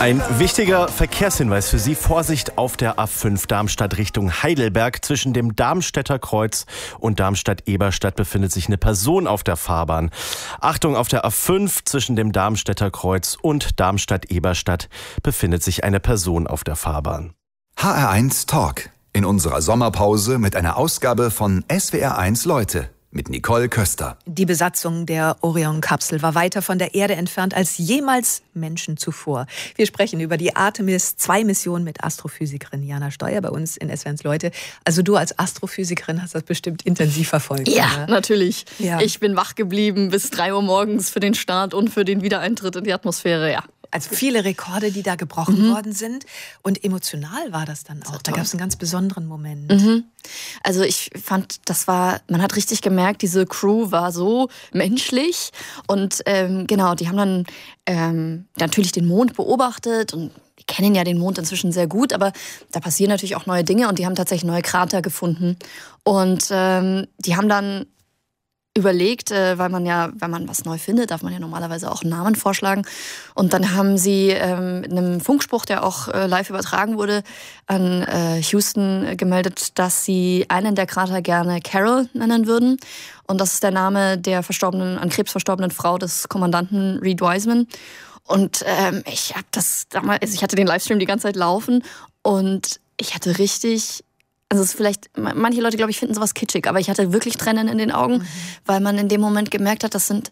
Ein wichtiger Verkehrshinweis für Sie. Vorsicht auf der A5 Darmstadt Richtung Heidelberg. Zwischen dem Darmstädter Kreuz und Darmstadt-Eberstadt befindet sich eine Person auf der Fahrbahn. Achtung, auf der A5 zwischen dem Darmstädter Kreuz und Darmstadt-Eberstadt befindet sich eine Person auf der Fahrbahn. HR1 Talk. In unserer Sommerpause mit einer Ausgabe von SWR1 Leute. Mit Nicole Köster. Die Besatzung der Orion-Kapsel war weiter von der Erde entfernt als jemals Menschen zuvor. Wir sprechen über die Artemis-2-Mission mit Astrophysikerin Jana Steuer bei uns in SWR1 Leute. Also du als Astrophysikerin hast das bestimmt intensiv verfolgt. Ja, oder? Natürlich. Ja. Ich bin wach geblieben bis 3 Uhr morgens für den Start und für den Wiedereintritt in die Atmosphäre, ja. Also viele Rekorde, die da gebrochen worden sind. Und emotional war das dann auch. Da gab es einen ganz besonderen Moment. Also ich fand, man hat richtig gemerkt, diese Crew war so menschlich. Und genau, die haben dann natürlich den Mond beobachtet und die kennen ja den Mond inzwischen sehr gut, aber da passieren natürlich auch neue Dinge und die haben tatsächlich neue Krater gefunden. Und die haben dann überlegt, weil man ja, wenn man was neu findet, darf man ja normalerweise auch einen Namen vorschlagen. Und dann haben sie mit einem Funkspruch, der auch live übertragen wurde, an Houston gemeldet, dass sie einen der Krater gerne Carol nennen würden. Und das ist der Name der an Krebs verstorbenen Frau des Kommandanten Reed Wiseman. Und ich hatte den Livestream die ganze Zeit laufen und ich hatte richtig... Also es ist vielleicht, manche Leute, glaube ich, finden sowas kitschig, aber ich hatte wirklich Tränen in den Augen, weil man in dem Moment gemerkt hat, das sind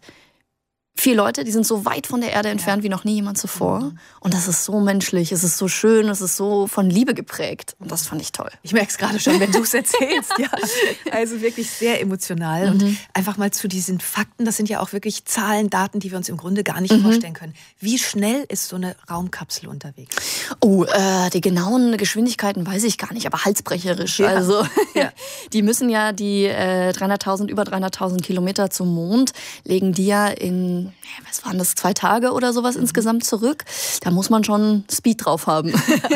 4 Leute, die sind so weit von der Erde entfernt wie noch nie jemand zuvor. Und das ist so menschlich, es ist so schön, es ist so von Liebe geprägt. Und das fand ich toll. Ich merke es gerade schon, wenn du es erzählst. Ja. Also wirklich sehr emotional. Und einfach mal zu diesen Fakten, das sind ja auch wirklich Zahlen, Daten, die wir uns im Grunde gar nicht vorstellen können. Wie schnell ist so eine Raumkapsel unterwegs? Oh, die genauen Geschwindigkeiten weiß ich gar nicht, aber halsbrecherisch. Ja. Also Ja. die müssen ja die über 300.000 Kilometer zum Mond, legen die ja in, was waren das, 2 Tage oder sowas insgesamt zurück. Da muss man schon Speed drauf haben.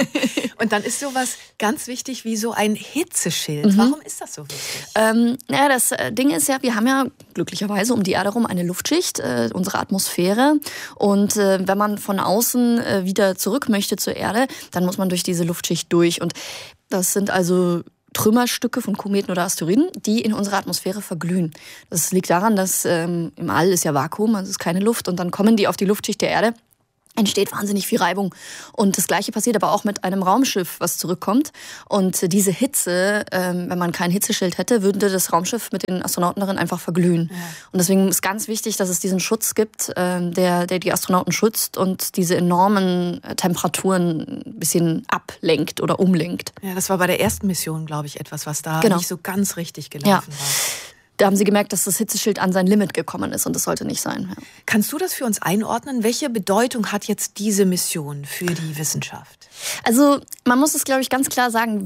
Und dann ist sowas ganz wichtig wie so ein Hitzeschild. Warum ist das so wichtig? Das Ding ist ja, wir haben ja glücklicherweise um die Erde herum eine Luftschicht, unsere Atmosphäre. Und wenn man von außen wieder zurück möchte zur Erde, dann muss man durch diese Luftschicht durch. Und das sind also Trümmerstücke von Kometen oder Asteroiden, die in unserer Atmosphäre verglühen. Das liegt daran, dass im All ist ja Vakuum, also ist keine Luft. Und dann kommen die auf die Luftschicht der Erde. Entsteht wahnsinnig viel Reibung. Und das Gleiche passiert aber auch mit einem Raumschiff, was zurückkommt. Und diese Hitze, wenn man kein Hitzeschild hätte, würde das Raumschiff mit den Astronauten darin einfach verglühen. Ja. Und deswegen ist ganz wichtig, dass es diesen Schutz gibt, der die Astronauten schützt und diese enormen Temperaturen ein bisschen ablenkt oder umlenkt. Ja, das war bei der ersten Mission, glaube ich, etwas, was da nicht so ganz richtig gelaufen war. Da haben sie gemerkt, dass das Hitzeschild an sein Limit gekommen ist und das sollte nicht sein. Ja. Kannst du das für uns einordnen? Welche Bedeutung hat jetzt diese Mission für die Wissenschaft? Also man muss es, glaube ich, ganz klar sagen,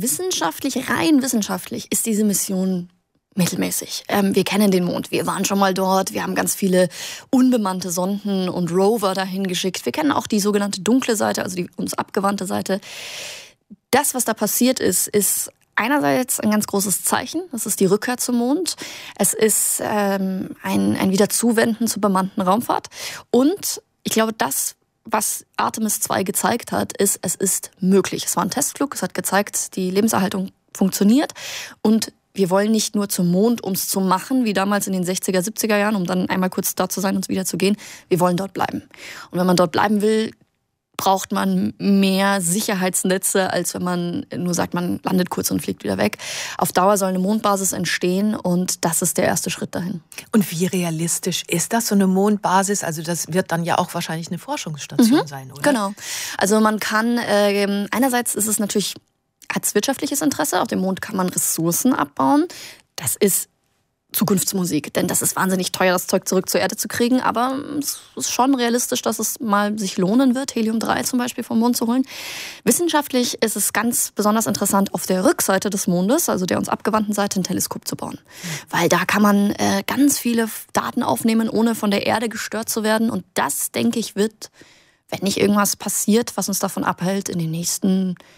rein wissenschaftlich ist diese Mission mittelmäßig. Wir kennen den Mond, wir waren schon mal dort, wir haben ganz viele unbemannte Sonden und Rover dahin geschickt. Wir kennen auch die sogenannte dunkle Seite, also die uns abgewandte Seite. Das, was da passiert ist einerseits ein ganz großes Zeichen, das ist die Rückkehr zum Mond. Es ist ein Wiederzuwenden zur bemannten Raumfahrt. Und ich glaube, das, was Artemis 2 gezeigt hat, ist, es ist möglich. Es war ein Testflug, es hat gezeigt, die Lebenserhaltung funktioniert. Und wir wollen nicht nur zum Mond, um es zu machen, wie damals in den 60er, 70er Jahren, um dann einmal kurz dort zu sein und wieder zu gehen. Wir wollen dort bleiben. Und wenn man dort bleiben will, braucht man mehr Sicherheitsnetze, als wenn man nur sagt, man landet kurz und fliegt wieder weg. Auf Dauer soll eine Mondbasis entstehen und das ist der erste Schritt dahin. Und wie realistisch ist das, so eine Mondbasis? Also das wird dann ja auch wahrscheinlich eine Forschungsstation sein, oder? Genau. Also man kann, einerseits ist es natürlich, hat es wirtschaftliches Interesse, auf dem Mond kann man Ressourcen abbauen. Das ist Zukunftsmusik, denn das ist wahnsinnig teuer, das Zeug zurück zur Erde zu kriegen, aber es ist schon realistisch, dass es mal sich lohnen wird, Helium-3 zum Beispiel vom Mond zu holen. Wissenschaftlich ist es ganz besonders interessant, auf der Rückseite des Mondes, also der uns abgewandten Seite, ein Teleskop zu bauen. Weil da kann man ganz viele Daten aufnehmen, ohne von der Erde gestört zu werden und das, denke ich, wird, wenn nicht irgendwas passiert, was uns davon abhält, in den nächsten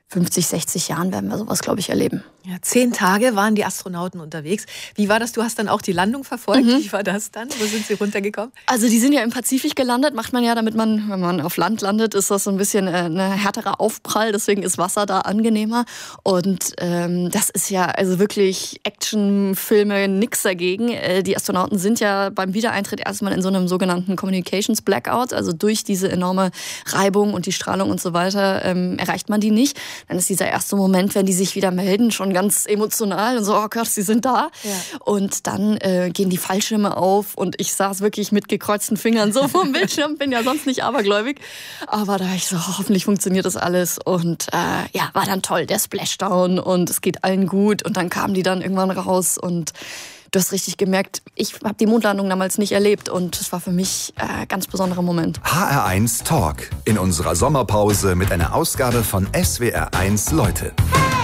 50, 60 Jahren werden wir sowas, glaube ich, erleben. Ja, 10 Tage waren die Astronauten unterwegs. Wie war das? Du hast dann auch die Landung verfolgt. Wie war das dann? Wo sind sie runtergekommen? Also die sind ja im Pazifik gelandet. Macht man ja, damit man, wenn man auf Land landet, ist das so ein bisschen eine härtere Aufprall. Deswegen ist Wasser da angenehmer. Und das ist ja also wirklich Actionfilme, nix dagegen. Die Astronauten sind ja beim Wiedereintritt erstmal in so einem sogenannten Communications Blackout. Also durch diese enorme Reibung und die Strahlung und so weiter erreicht man die nicht. Dann ist dieser erste Moment, wenn die sich wieder melden, schon ganz emotional und so, oh Gott, sie sind da. Ja. Und dann gehen die Fallschirme auf und ich saß wirklich mit gekreuzten Fingern so vom Bildschirm, bin ja sonst nicht abergläubig. Aber da ich so, hoffentlich funktioniert das alles. Und ja, war dann toll, der Splashdown und es geht allen gut. Und dann kamen die dann irgendwann raus und du hast richtig gemerkt, ich habe die Mondlandung damals nicht erlebt und es war für mich ein ganz besonderer Moment. HR1 Talk in unserer Sommerpause mit einer Ausgabe von SWR1 Leute.